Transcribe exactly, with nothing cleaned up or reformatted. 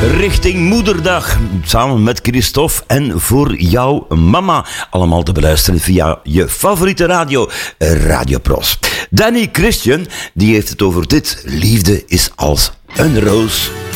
Richting Moederdag, samen met Christophe en voor jouw mama. Allemaal te beluisteren via je favoriete radio, Radio Pros. Danny Christian, die heeft het over dit. Liefde is als een roos.